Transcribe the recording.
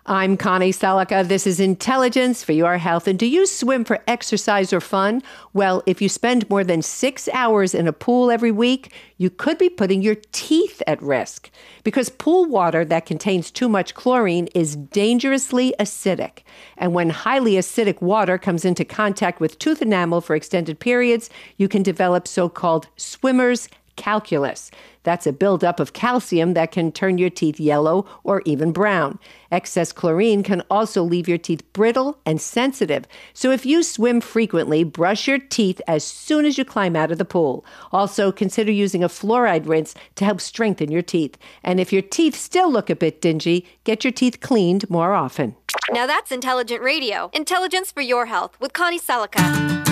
I'm Connie Salaka. This is Intelligence for Your Health. And do you swim for exercise or fun? Well, if you spend more than 6 hours in a pool every week, you could be putting your teeth at risk because pool water that contains too much chlorine is dangerously acidic. And when highly acidic water comes into contact with tooth enamel for extended periods, you can develop so-called swimmer's calculus. That's a buildup of calcium that can turn your teeth yellow or even brown. Excess chlorine can also leave your teeth brittle and sensitive. So if you swim frequently, brush your teeth as soon as you climb out of the pool. Also, consider using a fluoride rinse to help strengthen your teeth. And if your teeth still look a bit dingy, get your teeth cleaned more often. Now that's intelligent radio. Intelligence for your health with Connie Salaka.